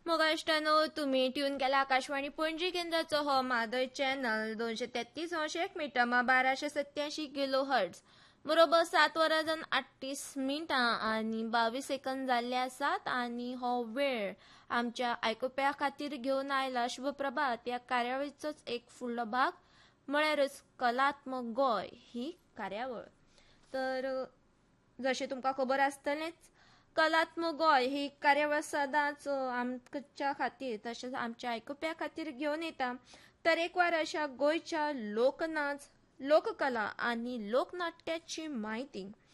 मग इष्टांनो, तुम्ही ट्यून केला आकाशवाणी पणजी केंद्राचो हो मादर चॅनल 233 मीटरमा 1287 किलो हर्ट्ज बरोबर 7 वरां 38 मिनिटां आणि 22 सेकंद जाल्ले आसात आणि हो वेळ आमच्या आयकुप्या खातीर घेवन आयला शुभप्रभात या कार्यावळीचोच एक फुडलो भाग म्हळ्यारच कलात्मक गोंय ही कार्यावळ. तर जशें तुमकां खबर आसतलेंच, कलात्मक गोंय ही कार्यावळ सदांच आमच्या खातीर तशेंच आमच्या आयकुप्या खातीर घेवन येता तरेकवार अशा गोंयच्या लोकनाच, लोककला आनी लोकनाट्याची म्हायती.